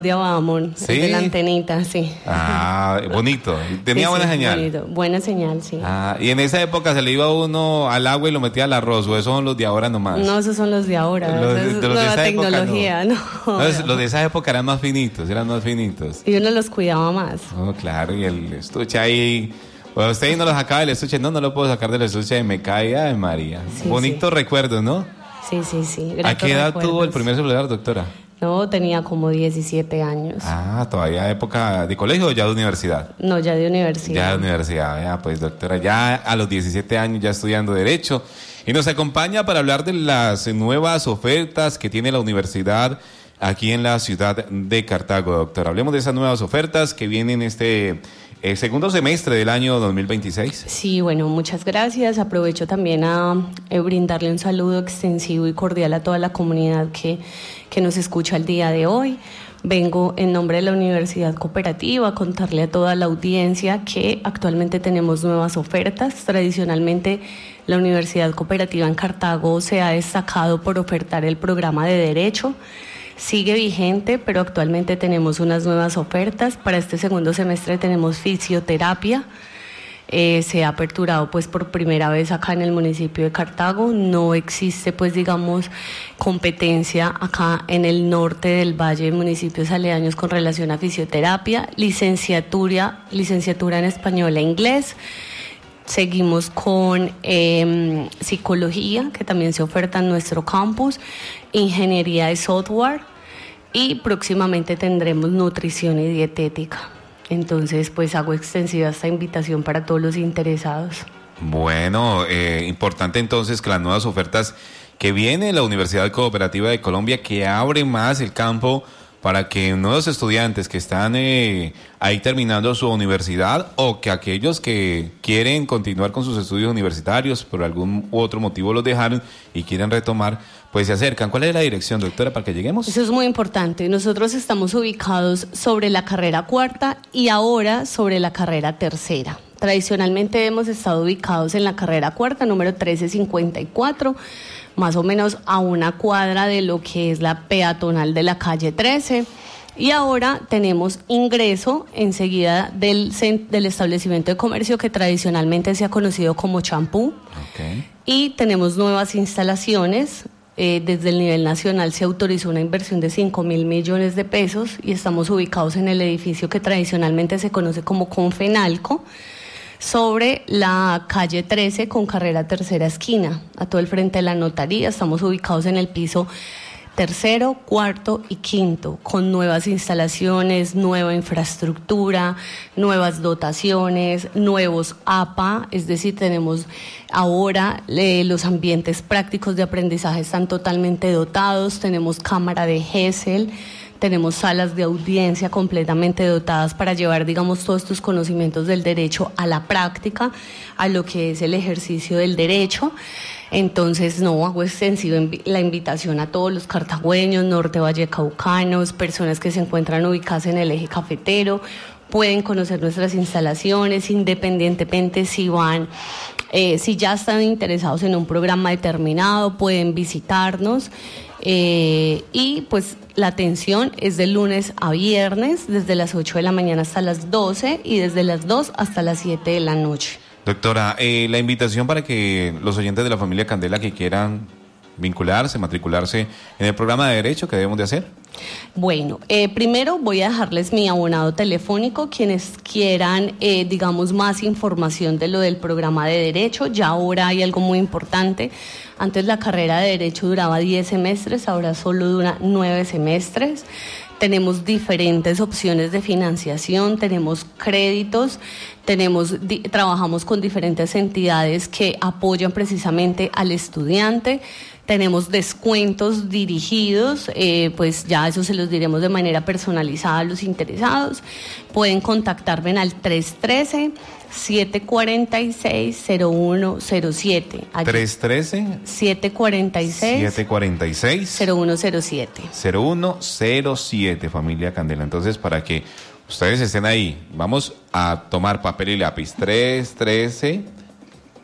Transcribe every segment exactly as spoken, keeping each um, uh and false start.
de Abamón, ¿Sí? de la antenita, sí. Ah, bonito. Tenía Sí, buena sí, señal. bonito. Buena señal, sí. Ah, y en esa época se le iba uno al agua y lo metía al arroz, o esos son los de ahora nomás. No, esos son los de ahora. Los Eso de, es de los de nueva esa época, tecnología, no. no. No, es- los de esa época eran más finitos, eran más finitos. Y uno los cuidaba más. Oh, claro, y el estuche ahí. Bueno, usted ahí no lo sacaba del estuche, no, no lo puedo sacar del estuche, me cae, ay María. Sí, Bonito sí. recuerdo, ¿no? Sí, sí, sí. ¿A gratos qué edad recuerdos. tuvo el primer celular, doctora? No, tenía como diecisiete años. Ah, todavía época de colegio o ya de universidad. No, ya de universidad. Ya de universidad, ya, pues doctora, ya a los diecisiete años ya estudiando Derecho. Y nos acompaña para hablar de las nuevas ofertas que tiene la universidad aquí en la ciudad de Cartago, doctora. Hablemos de esas nuevas ofertas que vienen este eh, segundo semestre del año dos mil veintiséis. Sí, bueno, muchas gracias. Aprovecho también a eh, brindarle un saludo extensivo y cordial a toda la comunidad que, que nos escucha el día de hoy. Vengo en nombre de la Universidad Cooperativa a contarle a toda la audiencia que actualmente tenemos nuevas ofertas. Tradicionalmente, la Universidad Cooperativa en Cartago se ha destacado por ofertar el programa de Derecho. Sigue vigente, pero actualmente tenemos unas nuevas ofertas. Para este segundo semestre tenemos fisioterapia. Eh, se ha aperturado pues por primera vez acá en el municipio de Cartago. No existe pues digamos competencia acá en el norte del valle de municipios aledaños con relación a fisioterapia. Licenciatura, licenciatura en español e inglés. Seguimos con eh, psicología, que también se oferta en nuestro campus, ingeniería de software y próximamente tendremos nutrición y dietética. Entonces, pues hago extensiva esta invitación para todos los interesados. Bueno, eh, importante entonces que las nuevas ofertas que viene la Universidad Cooperativa de Colombia, que abre más el campo para que nuevos estudiantes que están eh, ahí terminando su universidad o que aquellos que quieren continuar con sus estudios universitarios por algún u otro motivo los dejaron y quieren retomar, pues se acercan. ¿Cuál es la dirección, doctora, para que lleguemos? Eso es muy importante. Nosotros estamos ubicados sobre la carrera cuarta y ahora sobre la carrera tercera. Tradicionalmente hemos estado ubicados en la carrera cuarta, número trece cincuenta y cuatro, más o menos a una cuadra de lo que es la peatonal de la calle trece. Y ahora tenemos ingreso enseguida del, del establecimiento de comercio que tradicionalmente se ha conocido como Champú. Okay. Y tenemos nuevas instalaciones. Eh, desde el nivel nacional se autorizó una inversión de cinco mil millones de pesos y estamos ubicados en el edificio que tradicionalmente se conoce como Confenalco, sobre la calle trece con carrera tercera esquina, a todo el frente de la notaría. Estamos ubicados en el piso tercero, cuarto y quinto, con nuevas instalaciones, nueva infraestructura, nuevas dotaciones, nuevos A P A, es decir, tenemos ahora eh, los ambientes prácticos de aprendizaje están totalmente dotados, tenemos cámara de Gesell, tenemos salas de audiencia completamente dotadas para llevar, digamos, todos estos conocimientos del derecho a la práctica, a lo que es el ejercicio del derecho. Entonces, no, hago extensiva la invitación a todos los cartagüeños, norte vallecaucanos, personas que se encuentran ubicadas en el eje cafetero, pueden conocer nuestras instalaciones, independientemente si van, eh, si ya están interesados en un programa determinado, pueden visitarnos. Eh, y pues la atención es de lunes a viernes, desde las ocho de la mañana hasta las doce y desde las dos hasta las siete de la noche. Doctora, eh, la invitación para que los oyentes de la familia Candela que quieran vincularse, matricularse en el programa de Derecho, ¿qué debemos de hacer? Bueno, eh, primero voy a dejarles mi abonado telefónico, quienes quieran, eh, digamos, más información de lo del programa de Derecho. Ya ahora hay algo muy importante. Antes la carrera de Derecho duraba diez semestres, ahora solo dura nueve semestres. Tenemos diferentes opciones de financiación, tenemos créditos, tenemos, di, trabajamos con diferentes entidades que apoyan precisamente al estudiante. Tenemos descuentos dirigidos, eh, pues ya eso se los diremos de manera personalizada a los interesados. Pueden contactarme al tres uno tres, siete cuatro seis, cero uno cero siete. tres uno tres, siete cuatro seis, siete cuatro seis, cero uno cero siete. cero uno cero siete, familia Candela. Entonces, para que ustedes estén ahí, vamos a tomar papel y lápiz. tres uno tres,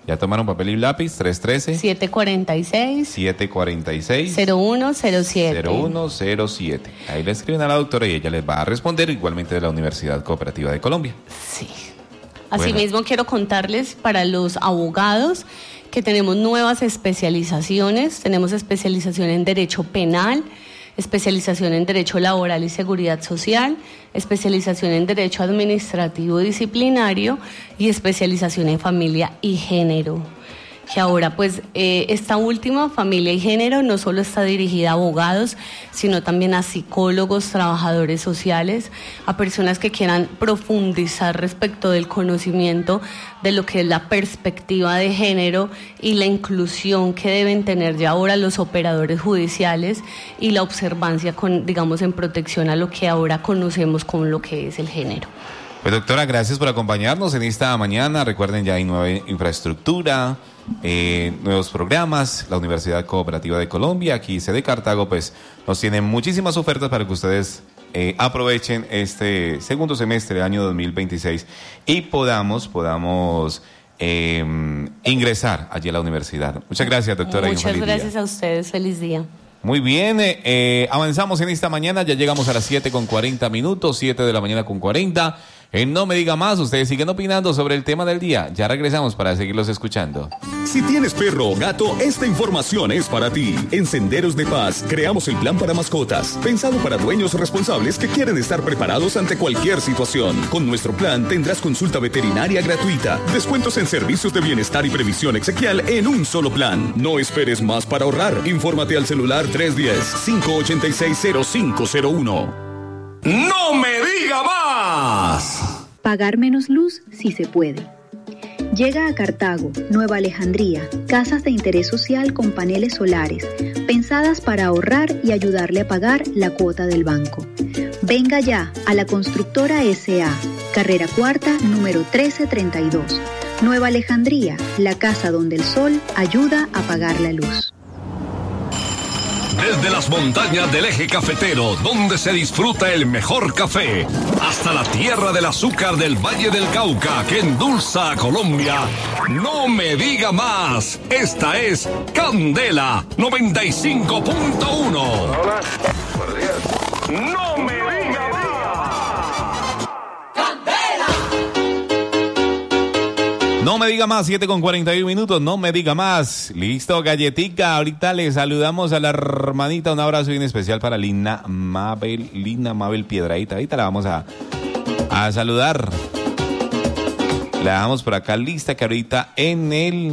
¿Ya tomaron papel y lápiz? tres uno tres. siete cuatro seis. siete cuatro seis. cero uno cero siete. cero uno cero siete. Ahí le escriben a la doctora y ella les va a responder, igualmente de la Universidad Cooperativa de Colombia. Sí. Asimismo, bueno, quiero contarles para los abogados que tenemos nuevas especializaciones. Tenemos especialización en Derecho Penal, especialización en Derecho Laboral y Seguridad Social, especialización en Derecho Administrativo Disciplinario y especialización en Familia y Género. Que ahora pues eh, esta última, Familia y Género, no solo está dirigida a abogados, sino también a psicólogos, trabajadores sociales, a personas que quieran profundizar respecto del conocimiento de lo que es la perspectiva de género y la inclusión que deben tener ya ahora los operadores judiciales y la observancia con, digamos, en protección a lo que ahora conocemos como lo que es el género. Pues doctora, gracias por acompañarnos en esta mañana. Recuerden, ya hay nueva infraestructura, eh, nuevos programas. La Universidad Cooperativa de Colombia, aquí sede Cartago, pues nos tiene muchísimas ofertas para que ustedes eh, aprovechen este segundo semestre del año dos mil veintiséis y podamos, podamos eh, ingresar allí a la universidad. Muchas gracias, doctora. Muchas gracias a ustedes. Feliz día. Muy bien, eh, eh, avanzamos en esta mañana, ya llegamos a las siete con cuarenta minutos, siete de la mañana con cuarenta. En No Me Diga Más, ustedes siguen opinando sobre el tema del día. Ya regresamos para seguirlos escuchando. Si tienes perro o gato, esta información es para ti. En Senderos de Paz, creamos el plan para mascotas, pensado para dueños responsables que quieren estar preparados ante cualquier situación. Con nuestro plan tendrás consulta veterinaria gratuita, descuentos en servicios de bienestar y previsión exequial en un solo plan. No esperes más para ahorrar. Infórmate al celular tres uno cero, cinco ocho seis, cero cinco cero uno. ¡No me diga más! Pagar menos luz si se puede. Llega a Cartago, Nueva Alejandría, casas de interés social con paneles solares, pensadas para ahorrar y ayudarle a pagar la cuota del banco. Venga ya a la Constructora S A, carrera cuarta, número trece treinta y dos. Nueva Alejandría, la casa donde el sol ayuda a pagar la luz. Desde las montañas del eje cafetero, donde se disfruta el mejor café, hasta la tierra del azúcar del Valle del Cauca, que endulza a Colombia. No me diga más. Esta es Candela noventa y cinco punto uno. Hola, buenos días. No me diga más. No me diga más, siete con cuarenta y uno minutos, no me diga más. Listo, galletica, ahorita le saludamos a la hermanita, un abrazo bien especial para Lina Mabel, Lina Mabel Piedradita, ahorita la vamos a, a saludar. La damos por acá lista, que ahorita en el,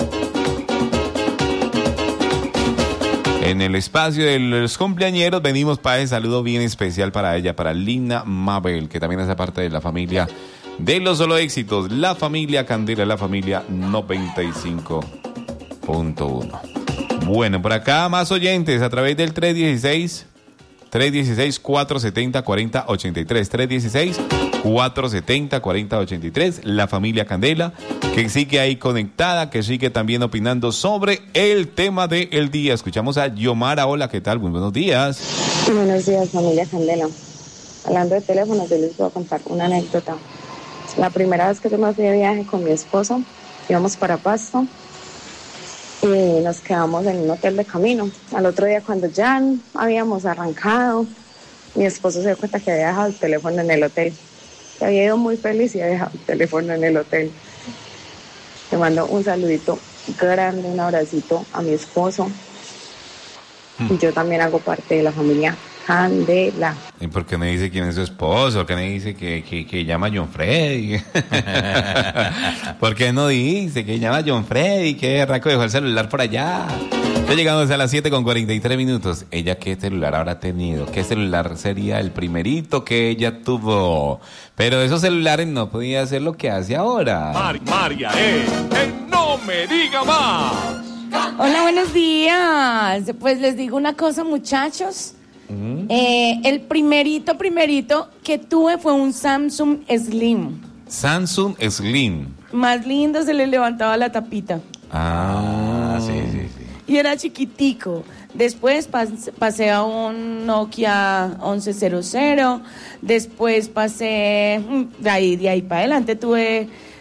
en el espacio de los cumpleañeros venimos para ese saludo bien especial para ella, para Lina Mabel, que también hace parte de la familia de los solo éxitos, la familia Candela, la familia noventa y cinco punto uno. Bueno, por acá más oyentes a través del tres uno seis, tres uno seis, cuatro siete cero, cuatro cero ocho tres, tres uno seis, cuatro siete cero, cuatro cero ocho tres, la familia Candela, que sigue ahí conectada, que sigue también opinando sobre el tema del día. Escuchamos a Yomara. Hola, ¿qué tal? Muy buenos días. Buenos días, familia Candela. Hablando de teléfonos, yo les voy a contar una anécdota. La primera vez que yo me fui de viaje con mi esposo, íbamos para Pasto y nos quedamos en un hotel de camino. Al otro día, cuando ya habíamos arrancado, mi esposo se dio cuenta que había dejado el teléfono en el hotel. Se había ido muy feliz y había dejado el teléfono en el hotel. Le mando un saludito grande, un abracito a mi esposo. Y yo también hago parte de la familia Candela. ¿Y por qué me dice quién es su esposo? ¿Por qué me dice que, que, que llama John Freddy? ¿Por qué no dice que llama John Freddy? ¿Qué raco dejó el celular por allá? Ya llegamos a las siete con cuarenta y tres minutos. ¿Ella qué celular habrá tenido? ¿Qué celular sería el primerito que ella tuvo? Pero esos celulares no podían hacer lo que hace ahora. Mar- María, eh, eh, no me diga más. Hola, buenos días. Pues les digo una cosa, muchachos. Uh-huh. Eh, el primerito, primerito que tuve fue un Samsung Slim. Samsung Slim. Más lindo, se le levantaba la tapita. Ah, sí, sí, sí. Y era chiquitico. Después pas- pasé a un Nokia once cero cero. Después pasé, de ahí, de ahí para adelante tuve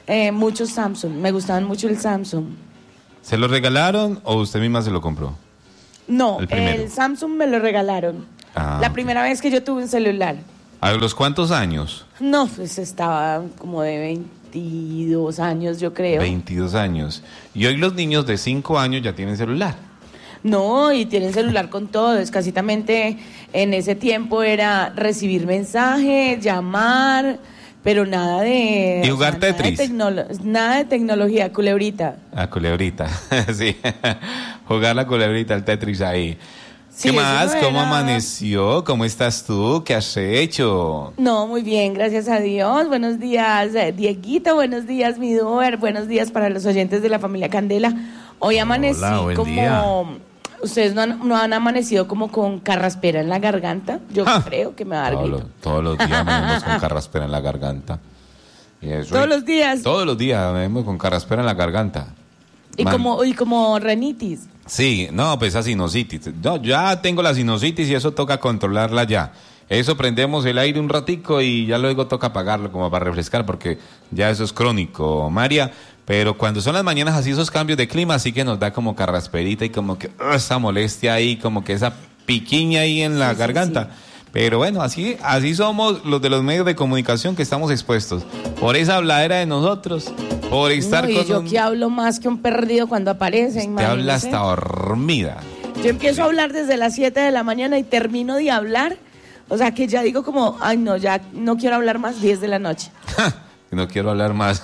eh, muchos Samsung, me gustaban mucho el Samsung. ¿Se lo regalaron o usted misma se lo compró? No, El el, primero. Samsung me lo regalaron. Ah, la ok. primera vez que yo tuve un celular. ¿A los cuántos años? No, pues estaba como de veintidós años, yo creo. veintidós años. Y hoy los niños de cinco años ya tienen celular. No, y tienen celular con todo. Escasitamente en ese tiempo era recibir mensajes, llamar, pero nada de... ¿Y jugar nada de Tetris? tecnolo- nada de tecnología, culebrita. A culebrita, sí. Jugar la culebrita, el Tetris ahí. Sí, ¿Qué eso más? no ¿Cómo era- amaneció? ¿Cómo estás tú? ¿Qué has hecho? No, muy bien, gracias a Dios. Buenos días, eh, Dieguito. Buenos días, mi Dover. Buenos días para los oyentes de la familia Candela. Hoy amanecí Hola, buen como... día. ¿Ustedes no han, no han amanecido como con carraspera en la garganta? Yo Ja. creo que me va a dar Todos gripe. los, todos los días venimos con carraspera en la garganta. Y eso- Todos los días. Todos los días venimos con carraspera en la garganta. Y Man- como, y como renitis. Sí, no, pues esa sinusitis. No, ya tengo la sinusitis y eso toca controlarla ya. Eso prendemos el aire un ratico y ya luego toca apagarlo como para refrescar porque ya eso es crónico, María. Pero cuando son las mañanas así esos cambios de clima, sí que nos da como carrasperita y como que uh, esa molestia ahí, como que esa piquiña ahí en la Sí, sí, garganta. sí. Pero bueno, así, así somos los de los medios de comunicación que estamos expuestos. Por esa habladera de nosotros, por estar No, y con yo un... que hablo más que un perdido cuando aparece. Te habla imagínese. hasta dormida. Yo empiezo a hablar desde las siete de la mañana y termino de hablar. O sea que ya digo como, ay no, ya no quiero hablar más diez de la noche. No quiero hablar más.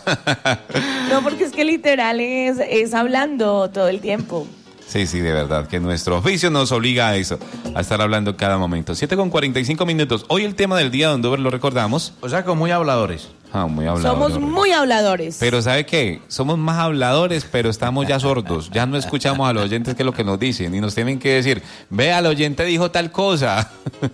No, porque es que literal es, es hablando todo el tiempo. Sí, sí, de verdad, que nuestro oficio nos obliga a eso, a estar hablando cada momento. siete con cuarenta y cinco minutos. Hoy el tema del día, don Dover, lo recordamos. O sea, como muy habladores. Ah, muy hablador. Somos Dover. muy habladores. Pero ¿sabe qué? Somos más habladores, pero estamos ya sordos. Ya no escuchamos a los oyentes qué es lo que nos dicen. Y nos tienen que decir, vea, el oyente dijo tal cosa.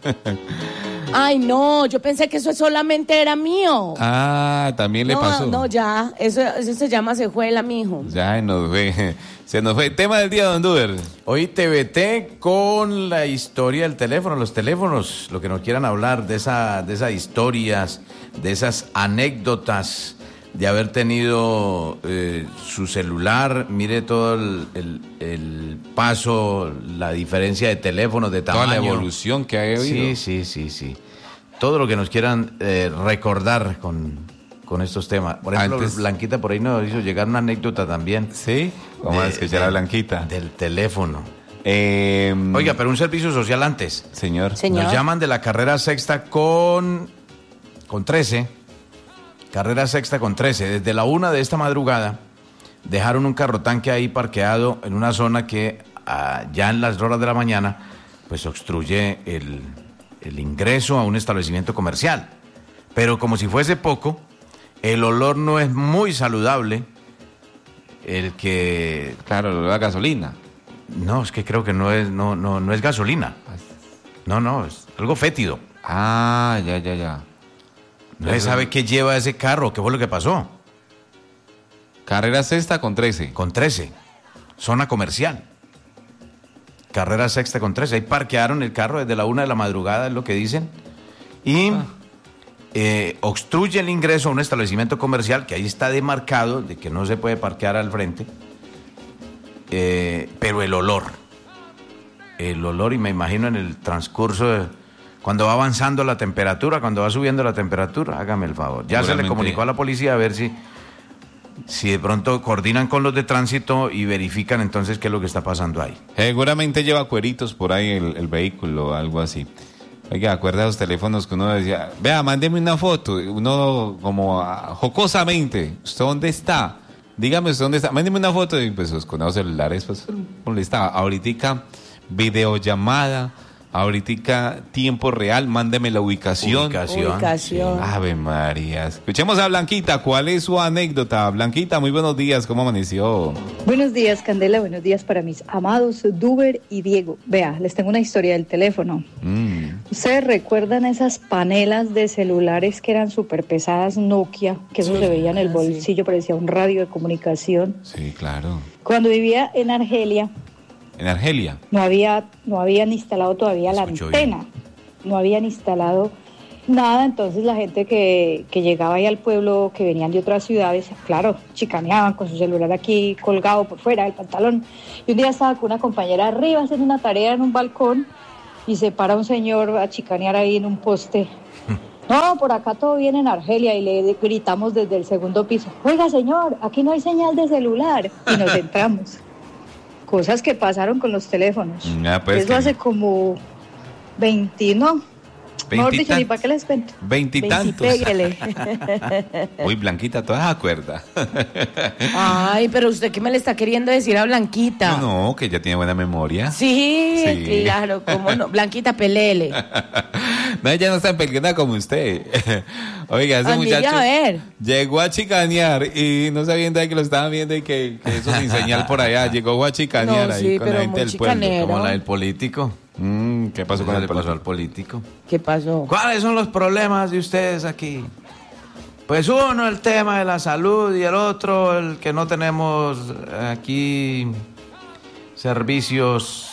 Ay, no, yo pensé que eso solamente era mío. Ah, también le no, pasó. no, ya, eso, eso se llama sejuela, mijo. Ya nos fue. Se nos fue. Tema del día, don Dover. Hoy T V T con la historia del teléfono, los teléfonos, lo que nos quieran hablar de, esa, de esas historias, de esas anécdotas de haber tenido eh, su celular. Mire todo el, el- el paso, la diferencia de teléfonos, de Toda tamaño. la evolución que ha habido. Sí, sí, sí, sí. Todo lo que nos quieran eh, recordar con, con estos temas. Por ejemplo, Antes- Blanquita por ahí nos hizo llegar una anécdota también. Sí. Vamos a de- escuchar a de- Blanquita. Del teléfono. Eh, Oiga, pero un servicio social antes. señor. Señor. Nos llaman de la carrera sexta con, con trece. Carrera sexta con trece. Desde la una de esta madrugada dejaron un carro tanque ahí parqueado en una zona que ah, ya en las horas de la mañana pues obstruye el, el ingreso a un establecimiento comercial. Pero como si fuese poco, el olor no es muy saludable. El que... Claro, la gasolina. No, es que creo que no es, no, no, no es gasolina. No, no, es algo fétido. Ah, ya, ya, ya. Nadie sabe qué lleva ese carro, qué fue lo que pasó. Carrera sexta con trece. Con trece, zona comercial. Carrera sexta con trece. Ahí parquearon el carro desde la una de la madrugada, es lo que dicen. Y eh, obstruye el ingreso a un establecimiento comercial que ahí está demarcado de que no se puede parquear al frente. Eh, pero el olor, el olor, y me imagino en el transcurso de, cuando va avanzando la temperatura, cuando va subiendo la temperatura, hágame el favor. Ya se le Seguramente. comunicó a la policía a ver si, si de pronto coordinan con los de tránsito y verifican entonces qué es lo que está pasando ahí. Seguramente lleva cueritos por ahí el, el vehículo o algo así. Oiga, acuerda los teléfonos que uno decía, vea, mándeme una foto. Uno como ah, jocosamente, ¿usted dónde está? Dígame usted dónde está. Mándeme una foto. Y pues con los celulares, pues, ¿dónde está? Ahorita videollamada, ahorita tiempo real, mándeme la ubicación. Ubicación. Ubicación. Ave María. Escuchemos a Blanquita. ¿Cuál es su anécdota? Blanquita, muy buenos días. ¿Cómo amaneció? Buenos días, Candela. Buenos días para mis amados Duber y Diego. Vea, les tengo una historia del teléfono. Mm. ¿Ustedes recuerdan esas panelas de celulares que eran súper pesadas Nokia? Que eso se veía en el Ah, bolsillo, parecía un radio de comunicación. Sí, claro. Cuando vivía en Argelia, En Argelia. no había, no habían instalado todavía la Escucho antena. No habían instalado nada, entonces la gente que, que llegaba ahí al pueblo, que venían de otras ciudades, claro, chicaneaban con su celular aquí colgado por fuera del pantalón. Y un día estaba con una compañera arriba haciendo una tarea en un balcón y se para un señor a chicanear ahí en un poste. No, por acá todo bien en Argelia, y le gritamos desde el segundo piso, oiga señor, aquí no hay señal de celular, y nos entramos. Cosas que pasaron con los teléfonos. Ah, pues Eso que... hace como veinte, ¿no? Mejor dicho, ni para qué les cuento. Veintitantos. Pégale. Uy, Blanquita, toda acuerda. Ay, pero usted qué me le está queriendo decir a Blanquita. No, no, que ella tiene buena memoria. Sí, Sí. claro, cómo no. Blanquita, pelele. No, ella no es tan pelguena como usted. Oiga, ese Ande, muchacho a ver. llegó a chicanear y no sabiendo de que lo estaban viendo y que, que eso sin señal por allá. Llegó a chicanear No, ahí sí, con pero la gente muy del pueblo. chicanero. Como la del político. Mm, ¿Qué pasó con ¿Qué el le pasó político? al político? ¿Qué pasó? ¿Cuáles son los problemas de ustedes aquí? Pues uno, el tema de la salud, y el otro, el que no tenemos aquí servicios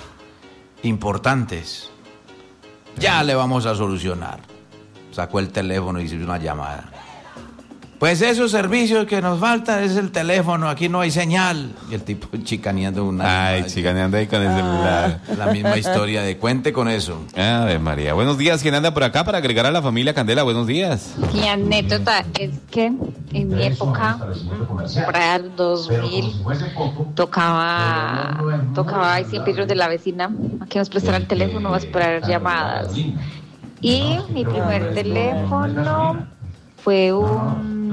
importantes. Ya le vamos a solucionar. Sacó el teléfono y hizo una llamada. Pues esos servicios que nos faltan es el teléfono, aquí no hay señal. Y el tipo chicaneando una... Ay, chicaneando ahí con el celular. La misma historia de cuente con eso. Ave María. Buenos días, ¿quién anda por acá para agregar a la familia Candela? Buenos días. Mi anécdota es que en mi época, por allá del dos mil, tocaba, tocaba ahí siempre ir de la vecina a que nos prestara el teléfono a esperar llamadas. Y mi primer teléfono fue un,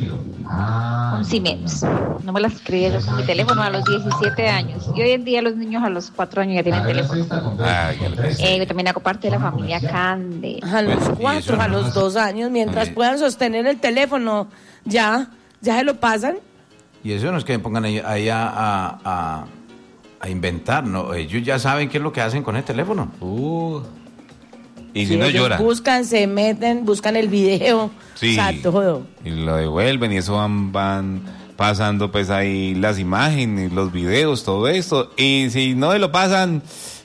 un Siemens. No me las creía yo con mi teléfono a los diecisiete años. Y hoy en día los niños a los cuatro años ya tienen teléfono. Ay, qué le- Eh, también hago parte de la familia Cande. A los Pues, ¿y eso cuatro, a no los es- dos años, mientras Ay. puedan sostener el teléfono, ya, ya se lo pasan. Y eso no es que pongan ahí, ahí a, a, a, a inventar, ¿no? Ellos ya saben qué es lo que hacen con el teléfono. Uh. Y Sí, si no ellos llora. buscan, se meten, buscan el video, Sí. o sea, todo. Y lo devuelven y eso van, van pasando pues ahí las imágenes, los videos, todo esto. Y si no se lo pasan,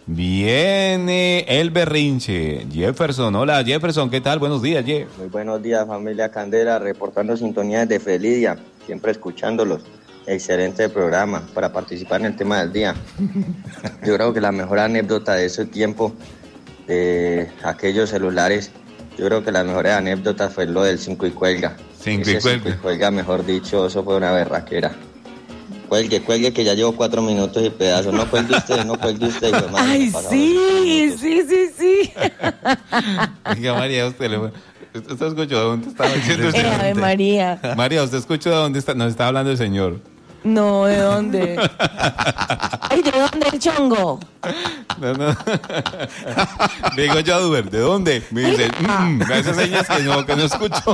viene el berrinche. Jefferson, hola Jefferson, ¿qué tal? Buenos días, Jeff. Muy buenos días, familia Candela, reportando sintonía desde Felidia, siempre escuchándolos. Excelente programa para participar en el tema del día. Yo creo que la mejor anécdota de ese tiempo, de aquellos celulares, yo creo que la mejor anécdota fue lo del cinco y cuelga. Cinco y Ese cuelga. cinco y cuelga, mejor dicho, eso fue una berraquera. Cuelgue, cuelgue, que ya llevo cuatro minutos y pedazos. No cuelgue usted, no cuelgue usted. hijo de madre, Ay, me pagaron sí, sí, sí, sí. Oiga, María, usted, le... usted escuchó de dónde estaba diciendo Eh, Ave María. María, usted escuchó de dónde está, nos está hablando el señor. No, ¿de dónde? Ay, ¿de dónde el chongo? No, no. Digo yo a Uber, ¿de dónde? Me dice, mmm, me hace señas que no, que no escucho.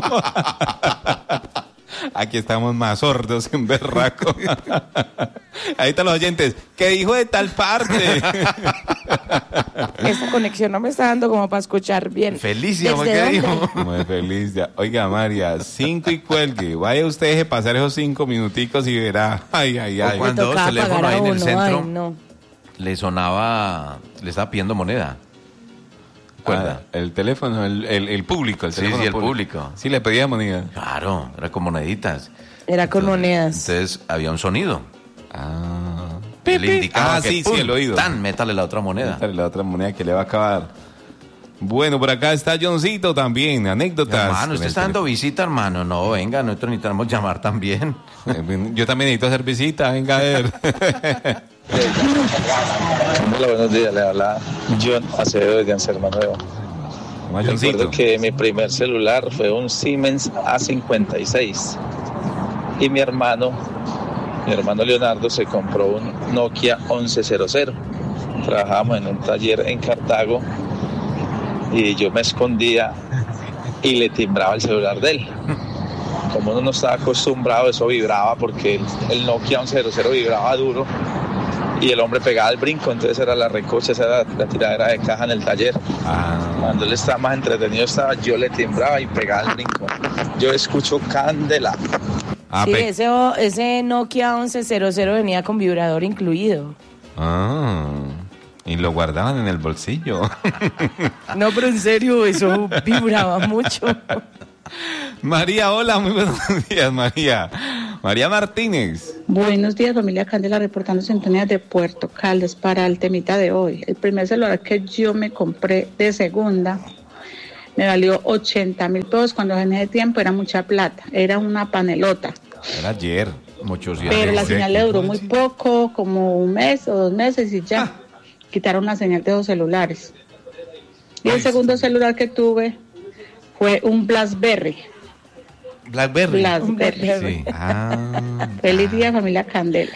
Aquí estamos más sordos que un berraco. Ahí están los oyentes. ¿Qué dijo de tal parte? Esta conexión no me está dando como para escuchar bien. Felicia, ¿Desde ¿qué dónde? dijo? Muy feliz ya. Oiga, María, cinco y cuelgue. Vaya usted, deje pasar esos cinco minuticos y verá. Ay, ay, O ay. cuando Le tocaba teléfono pagar ahí a en el uno, centro. ay, no. Le sonaba, le estaba pidiendo moneda. ¿Recuerda? Ah, el teléfono, el, el, el público. El Sí, teléfono sí, el público. Sí, le pedía moneda. Claro, era con moneditas. Era con Entonces- monedas. Entonces había un sonido. Ah. Que le indicaba Ah, que, sí, sí, ¡pum! el oído. Tan, métale la otra moneda. Esta es la otra moneda que le va a acabar. Bueno, por acá está Johncito también, anécdotas. Hermano, con usted el está dando visita, hermano. No, venga, nosotros necesitamos llamar también. teléfono. Yo también necesito hacer visita, venga a ver. Hola, buenos días, le habla John Acevedo desde Anselmo Nuevo. Vaya, Recuerdo Johncito. que mi primer celular fue un Siemens A cincuenta y seis y mi hermano, mi hermano Leonardo se compró un Nokia once cero cero. Trabajábamos en un taller en Cartago y yo me escondía y le timbraba el celular de él. Como uno no estaba acostumbrado, eso vibraba porque el, el Nokia once cero cero vibraba duro y el hombre pegaba el brinco, entonces era la recocha, esa era la tiradera de caja en el taller. Ah, Cuando él estaba más entretenido estaba, yo le timbraba y pegaba el brinco. Yo escucho Candela. ah, Sí, pe- ese, ese Nokia once cero cero venía con vibrador incluido. ah. Y lo guardaban en el bolsillo. No, pero en serio, eso vibraba mucho. María, hola, muy buenos días, María. María Martínez. Buenos días, familia Candela, reportando sintonías de Puerto Caldas para el temita de hoy. El primer celular que yo me compré de segunda me valió ochenta mil pesos. Cuando en ese tiempo era mucha plata, era una panelota. Era ayer, muchos días. Pero la señal le duró muy poco, como un mes o dos meses y ya. Ah. Quitaron la señal de los celulares. Y el segundo celular que tuve fue un Blackberry. Blackberry. Blackberry. Sí. Ah, Feliz día, familia Candela.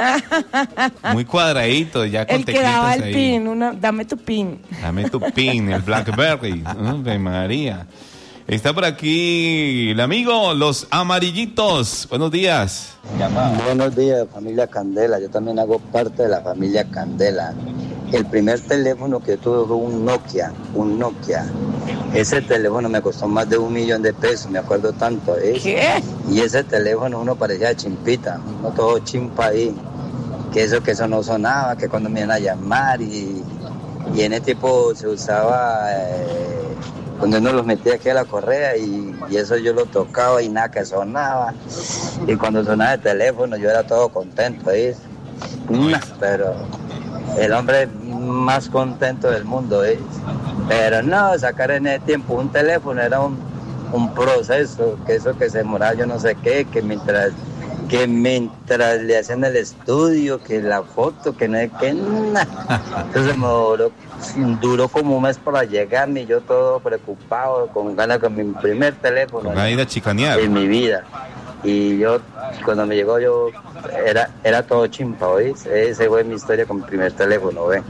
Muy cuadradito, ya con el que daba el ahí. pin, una, dame tu pin. Dame tu pin, el Blackberry. Ave María. Está por aquí el amigo, los amarillitos. Buenos días. Buenos días, familia Candela. Yo también hago parte de la familia Candela. El primer teléfono que tuve fue un Nokia, un Nokia. Ese teléfono me costó más de un millón de pesos, me acuerdo tanto de eso. ¿Qué? Y ese teléfono uno parecía chimpita, uno todo chimpa ahí. Que eso, que eso no sonaba, que cuando me iban a llamar y, y en ese tipo se usaba... Eh, cuando uno los metía aquí a la correa y, y eso yo lo tocaba y nada que sonaba. Y cuando sonaba el teléfono yo era todo contento, ¿sí? Nah, pero el hombre más contento del mundo, ¿sí? Pero no, sacar en ese tiempo un teléfono era un, un proceso, que eso que se demoraba yo no sé qué, que mientras, que mientras le hacían el estudio, que la foto, que no sé qué, nah. Entonces me duró, duró como un mes para llegar y yo todo preocupado, con ganas con mi primer teléfono. Con ganas de chicanear. En mi vida. Y yo, cuando me llegó, yo era, era todo chimpa, ¿oís? Esa fue mi historia con mi primer teléfono, ¿ves?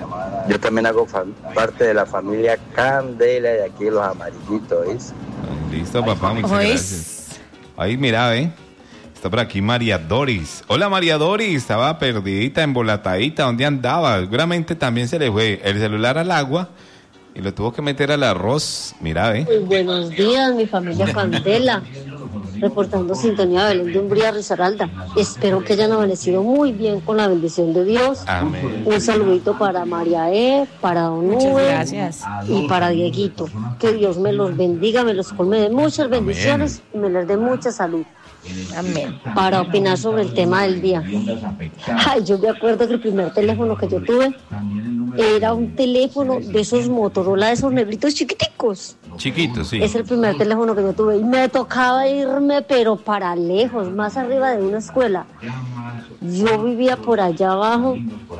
Yo también hago fam- parte de la familia Candela de aquí, los amarillitos, ¿oís? Listo, papá, muchas ¿Oís? gracias. Ahí, mira, ¿eh? Está por aquí María Doris. Hola, María Doris. Estaba perdidita, embolatadita. ¿Dónde andaba? Seguramente también se le fue el celular al agua y lo tuvo que meter al arroz. Mira, ¿eh? Muy buenos días, mi familia Candela. Reportando sintonía de Belén de Umbría, Risaralda. Espero que hayan amanecido muy bien con la bendición de Dios. Amén. Un saludito para María E, para Don Muchas Nube gracias. y para Dieguito. Que Dios me los bendiga, me los colme de muchas bendiciones y me les dé mucha salud. Amén. Para opinar sobre el tema del día. Ay, yo me acuerdo que el primer teléfono que yo tuve era un teléfono de esos Motorola, de esos negritos chiquiticos. Chiquito, sí. Es el primer teléfono que yo tuve y me tocaba irme pero para lejos, más arriba de una escuela. Yo vivía por allá abajo,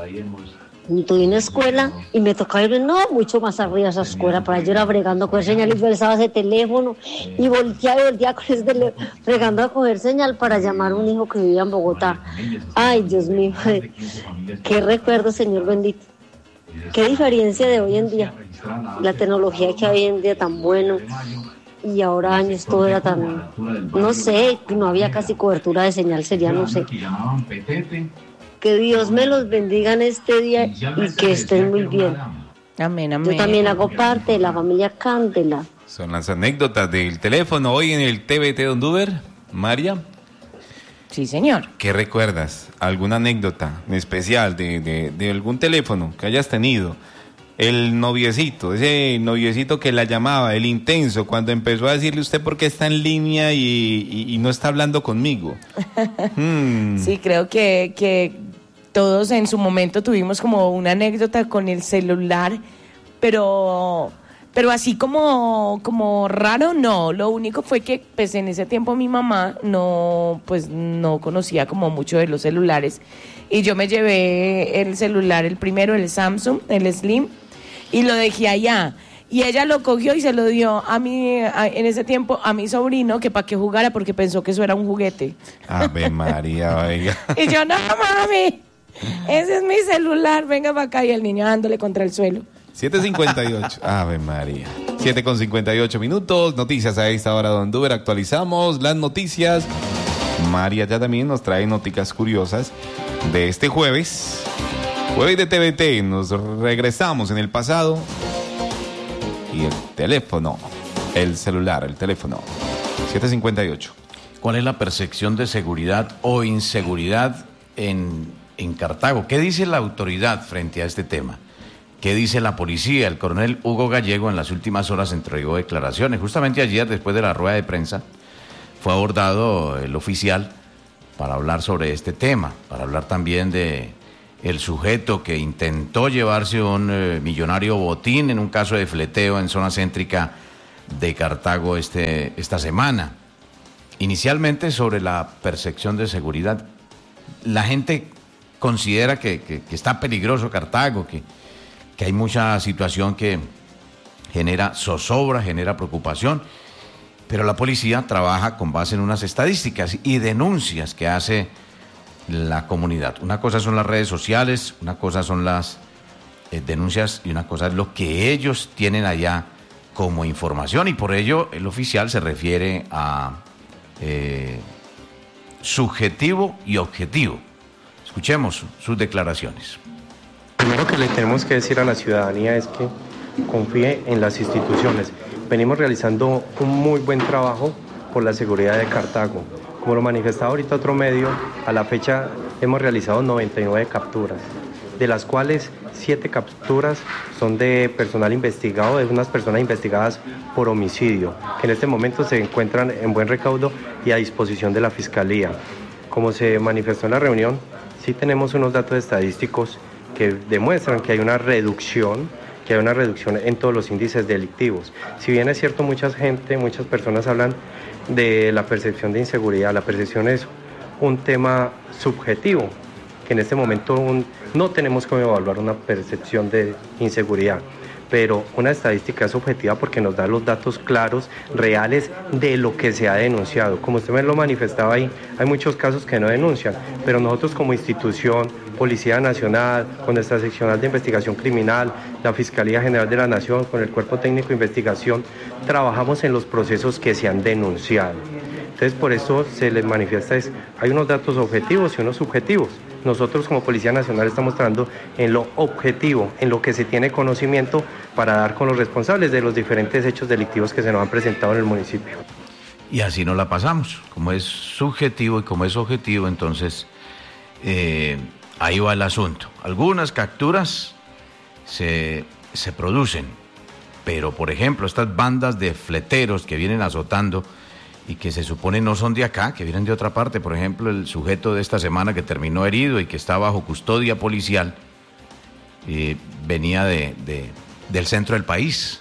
tuve una escuela y me tocaba irme, no, mucho más arriba de esa escuela, para allá yo era bregando a coger señal y yo alzaba ese teléfono y volteaba y volteaba con ese teléfono, bregando a coger señal para llamar a un hijo que vivía en Bogotá. Ay, Dios mío, qué recuerdo, Señor bendito. Qué diferencia de hoy en día, la tecnología que hoy en día tan bueno y ahora años todo era tan, no sé, no había casi cobertura de señal, sería, no sé. Que Dios me los bendiga en este día y que estén muy bien. Amén, amén. Yo también hago parte de la familia Candela. Son las anécdotas del teléfono hoy en el T V T Don Duber. María. Sí, señor. ¿Qué recuerdas? ¿Alguna anécdota en especial de, de, de algún teléfono que hayas tenido? El noviecito, ese noviecito que la llamaba, el intenso, cuando empezó a decirle usted por qué está en línea y, y, y no está hablando conmigo. hmm. Sí, creo que, que todos en su momento tuvimos como una anécdota con el celular, pero... Pero así como, como raro, no. Lo único fue que pues en ese tiempo mi mamá no, pues, no conocía como mucho de los celulares. Y yo me llevé el celular, el primero, el Samsung, el Slim, y lo dejé allá. Y ella lo cogió y se lo dio a mí, a, en ese tiempo, a mi sobrino, que para que jugara, porque pensó que eso era un juguete. Ave María, oiga. Y yo, no, mami, ese es mi celular, venga para acá. Y el niño dándole contra el suelo. siete cincuenta y ocho. Ave María. siete con cincuenta y ocho minutos. Noticias a esta hora, Don Duber. Actualizamos las noticias. María ya también nos trae noticias curiosas de este jueves. Jueves de T V T. Nos regresamos en el pasado. Y el teléfono. El celular, el teléfono. siete cincuenta y ocho. ¿Cuál es la percepción de seguridad o inseguridad en, en Cartago? ¿Qué dice la autoridad frente a este tema? ¿Qué dice la policía? El coronel Hugo Gallego en las últimas horas entregó declaraciones. Justamente ayer, después de la rueda de prensa, fue abordado el oficial para hablar sobre este tema, para hablar también de el sujeto que intentó llevarse un eh, millonario botín en un caso de fleteo en zona céntrica de Cartago este, esta semana. Inicialmente sobre la percepción de seguridad. La gente considera que, que, que está peligroso Cartago, que, que hay mucha situación que genera zozobra, genera preocupación, pero la policía trabaja con base en unas estadísticas y denuncias que hace la comunidad. Una cosa son las redes sociales, una cosa son las eh, denuncias y una cosa es lo que ellos tienen allá como información, y por ello el oficial se refiere a eh, subjetivo y objetivo. Escuchemos sus declaraciones. Primero que le tenemos que decir a la ciudadanía es que confíe en las instituciones. Venimos realizando un muy buen trabajo por la seguridad de Cartago. Como lo manifestaba ahorita otro medio, a la fecha hemos realizado noventa y nueve capturas, de las cuales siete capturas son de personal investigado, de unas personas investigadas por homicidio, que en este momento se encuentran en buen recaudo y a disposición de la Fiscalía. Como se manifestó en la reunión, sí tenemos unos datos estadísticos que demuestran que hay una reducción, que hay una reducción en todos los índices delictivos. Si bien es cierto, mucha gente, muchas personas hablan de la percepción de inseguridad, la percepción es un tema subjetivo, que en este momento un, no tenemos que evaluar una percepción de inseguridad, pero una estadística es objetiva porque nos da los datos claros, reales de lo que se ha denunciado. Como usted me lo manifestaba ahí, hay muchos casos que no denuncian, pero nosotros como institución, Policía Nacional, con nuestra seccional de investigación criminal, la Fiscalía General de la Nación, con el Cuerpo Técnico de Investigación, trabajamos en los procesos que se han denunciado. Entonces, por eso se les manifiesta, es, hay unos datos objetivos y unos subjetivos. Nosotros como Policía Nacional estamos trabajando en lo objetivo, en lo que se tiene conocimiento para dar con los responsables de los diferentes hechos delictivos que se nos han presentado en el municipio. Y así no la pasamos. Como es subjetivo y como es objetivo, entonces eh, ahí va el asunto. Algunas capturas se, se producen, pero por ejemplo estas bandas de fleteros que vienen azotando y que se supone no son de acá, que vienen de otra parte. Por ejemplo, el sujeto de esta semana que terminó herido y que está bajo custodia policial, eh, venía de, de, del centro del país,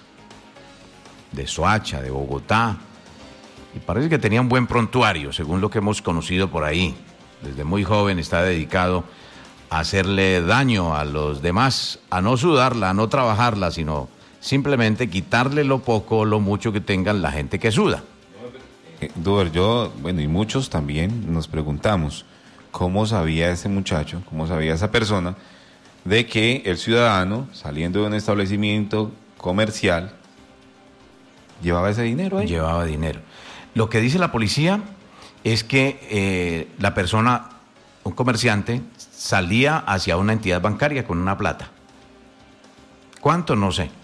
de Soacha, de Bogotá, y parece que tenía un buen prontuario, según lo que hemos conocido por ahí. Desde muy joven está dedicado a hacerle daño a los demás, a no sudarla, a no trabajarla, sino simplemente quitarle lo poco o lo mucho que tengan la gente que suda. Eh, Duber, yo, bueno, y muchos también nos preguntamos cómo sabía ese muchacho, cómo sabía esa persona de que el ciudadano, saliendo de un establecimiento comercial, llevaba ese dinero ahí. Llevaba dinero. Lo que dice la policía es que eh, la persona, un comerciante, salía hacia una entidad bancaria con una plata. ¿Cuánto? No sé.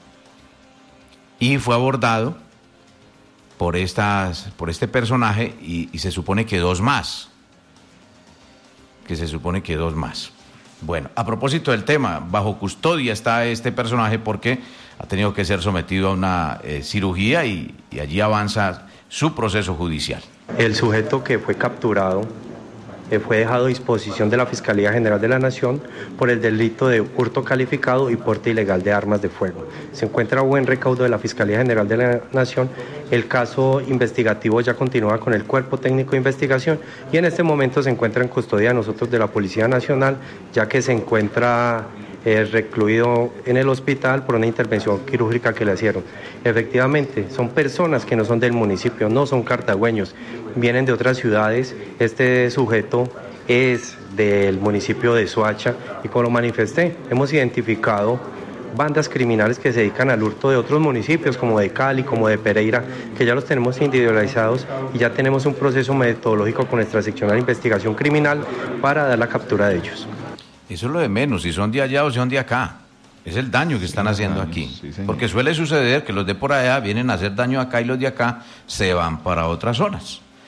Y fue abordado por estas, por este personaje y, y se supone que dos más. Que se supone que dos más. Bueno, a propósito del tema, bajo custodia está este personaje porque ha tenido que ser sometido a una eh, cirugía y, y allí avanza su proceso judicial. El sujeto que fue capturado eh, fue dejado a disposición de la Fiscalía General de la Nación por el delito de hurto calificado y porte ilegal de armas de fuego. Se encuentra a buen recaudo de la Fiscalía General de la Nación. El caso investigativo ya continúa con el Cuerpo Técnico de Investigación y en este momento se encuentra en custodia de nosotros de la Policía Nacional, ya que se encuentra eh, recluido en el hospital por una intervención quirúrgica que le hicieron. Efectivamente, son personas que no son del municipio, no son cartagüeños, vienen de otras ciudades. Este sujeto es del municipio de Soacha y, como lo manifesté, hemos identificado bandas criminales que se dedican al hurto de otros municipios como de Cali, como de Pereira, que ya los tenemos individualizados y ya tenemos un proceso metodológico con nuestra seccional de investigación criminal para dar la captura de ellos. Eso es lo de menos, si son de allá o son de acá. Es el daño que están haciendo aquí. Sí, porque suele suceder que los de por allá vienen a hacer daño acá y los de acá se van para otras zonas.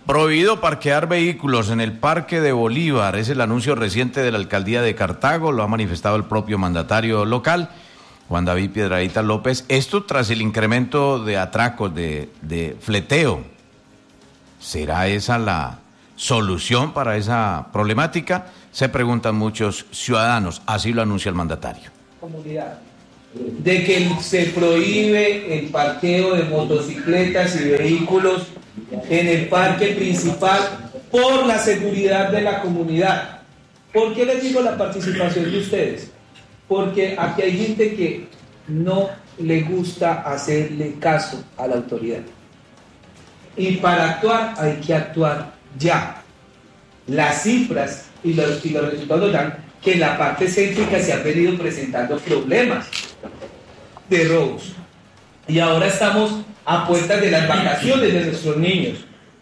Prohibido parquear vehículos en el Parque de Bolívar. Es el anuncio reciente de la alcaldía de Cartago. Lo ha manifestado el propio mandatario local, Juan David Piedradita López. Esto tras el incremento de atracos, de, de fleteo. ¿Será esa la solución para esa problemática? Se preguntan muchos ciudadanos. Así lo anuncia el mandatario. Comunidad. De que se prohíbe el parqueo de motocicletas y vehículos en el parque principal por la seguridad de la comunidad. ¿Por qué les digo la participación de ustedes? Porque aquí hay gente que no le gusta hacerle caso a la autoridad. Y para actuar hay que actuar ya. Las cifras y los, y los resultados dan que en la parte céntrica se han venido presentando problemas de robos. Y ahora estamos a puertas de las vacaciones de nuestros niños,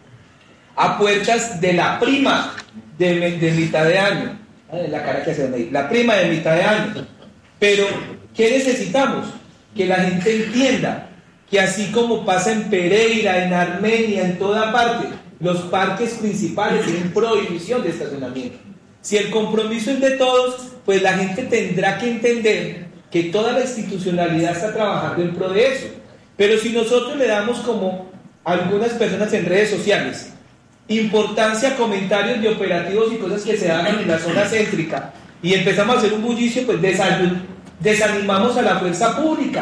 a puertas de la prima de, de mitad de año, la cara que hace ahí, la prima de mitad de año. Pero, ¿qué necesitamos? Que la gente entienda que así como pasa en Pereira, en Armenia, en toda parte, los parques principales tienen prohibición de estacionamiento. Si el compromiso es de todos, pues la gente tendrá que entender que toda la institucionalidad está trabajando en pro de eso. Pero si nosotros le damos, como algunas personas en redes sociales, importancia a comentarios de operativos y cosas que se hagan en la zona céntrica, y empezamos a hacer un bullicio, pues desanimamos a la fuerza pública.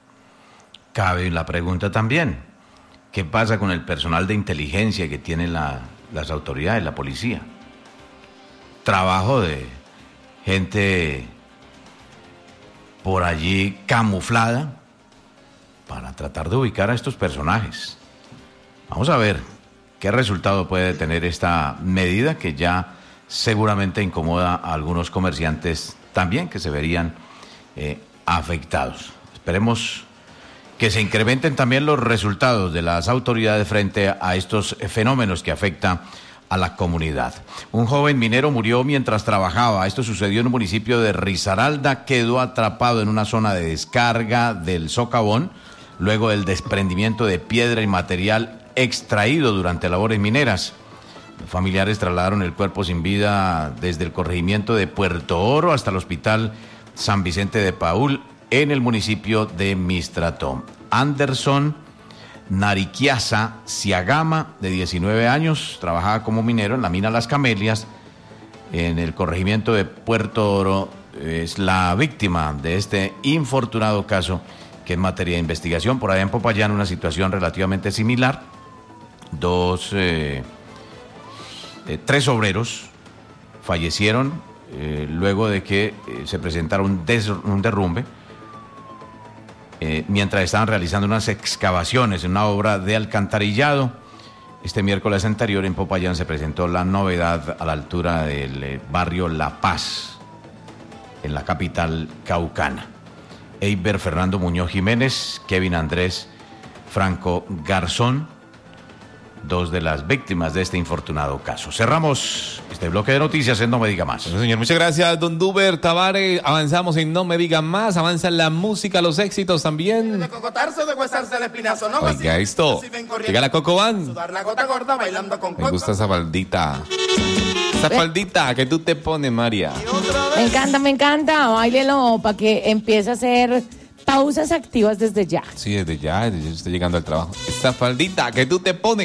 Cabe la pregunta también, ¿qué pasa con el personal de inteligencia que tienen la, las autoridades, la policía? Trabajo de gente por allí camuflada para tratar de ubicar a estos personajes. Vamos a ver qué resultado puede tener esta medida que ya seguramente incomoda a algunos comerciantes también que se verían eh, afectados. Esperemos que se incrementen también los resultados de las autoridades frente a estos fenómenos que afectan a la comunidad. Un joven minero murió mientras trabajaba. Esto sucedió en un municipio de Risaralda. Quedó atrapado en una zona de descarga del socavón luego del desprendimiento de piedra y material extraído durante labores mineras. Los familiares trasladaron el cuerpo sin vida desde el corregimiento de Puerto Oro hasta el hospital San Vicente de Paúl en el municipio de Mistrató. Anderson Nariquiasa Ciagama, de diecinueve años, trabajaba como minero en la mina Las Camelias, en el corregimiento de Puerto Oro. Es la víctima de este infortunado caso, que en materia de investigación, por allá en Popayán, una situación relativamente similar. Dos, eh, eh, tres obreros fallecieron eh, luego de que eh, se presentara un, des, un derrumbe, Eh, mientras estaban realizando unas excavaciones en una obra de alcantarillado. Este miércoles anterior en Popayán se presentó la novedad a la altura del eh, barrio La Paz, en la capital caucana. Eiber Fernando Muñoz Jiménez, Kevin Andrés Franco Garzón, dos de las víctimas de este infortunado caso. Cerramos este bloque de noticias en No Me Diga Más. Bueno, señor, muchas gracias, don Duber Tavares. Avanzamos en No Me Diga Más. Avanza la música, los éxitos también. De cocotarse, de huesarse el espinazo, no. Oiga esto. Llega la Coco Van. Sudar la gota gorda bailando con Me gusta esa faldita. Esa faldita que tú te pones, María. Me encanta, me encanta. Báilelo para que empiece a hacer pausas activas desde ya. Sí, desde ya, desde ya estoy llegando al trabajo. Esa faldita que tú te pones.